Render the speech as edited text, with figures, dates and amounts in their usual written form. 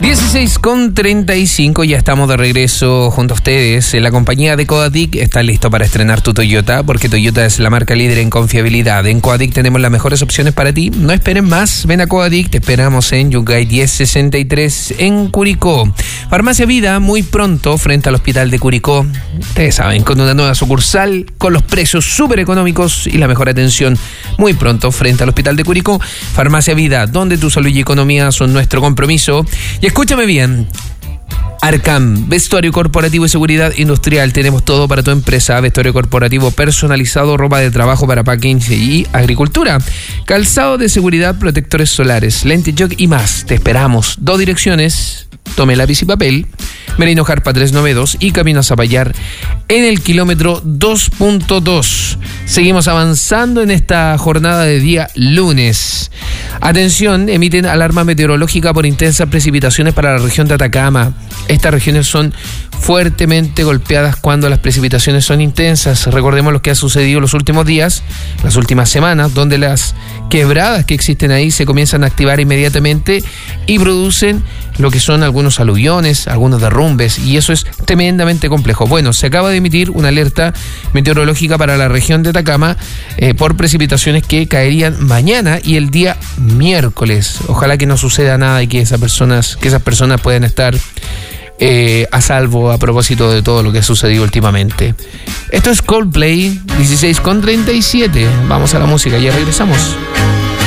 16:35, ya estamos de regreso junto a ustedes. La compañía de Coadic está listo para estrenar tu Toyota, porque Toyota es la marca líder en confiabilidad. En Coadic tenemos las mejores opciones para ti. No esperen más, ven a Coadic, te esperamos en Yungay 1063 en Curicó. Farmacia Vida, muy pronto frente al hospital de Curicó. Ustedes saben, con una nueva sucursal, con los precios súper económicos y la mejor atención. Muy pronto frente al hospital de Curicó. Farmacia Vida, donde tu salud y economía son nuestro compromiso. Y escúchame bien, Arcam, vestuario corporativo y seguridad industrial. Tenemos todo para tu empresa: vestuario corporativo personalizado, ropa de trabajo para packing y agricultura, calzado de seguridad, protectores solares, lente jog y más. Te esperamos. 2 direcciones, tome lápiz y papel: Merino Jarpa 392 y Camino a Zapallar en el kilómetro 2.2. Seguimos avanzando en esta jornada de día lunes. Atención, emiten alarma meteorológica por intensas precipitaciones para la región de Atacama. Estas regiones son fuertemente golpeadas cuando las precipitaciones son intensas. Recordemos lo que ha sucedido los últimos días, las últimas semanas, donde las quebradas que existen ahí se comienzan a activar inmediatamente y producen lo que son algunos aluviones, algunos derrumbes, y eso es tremendamente complejo. Bueno, se acaba de emitir una alerta meteorológica para la región de Atacama por precipitaciones que caerían mañana y el día miércoles. Ojalá que no suceda nada y que esas personas puedan estar a salvo a propósito de todo lo que ha sucedido últimamente. Esto es Coldplay, 16:37. Vamos a la música, ya regresamos.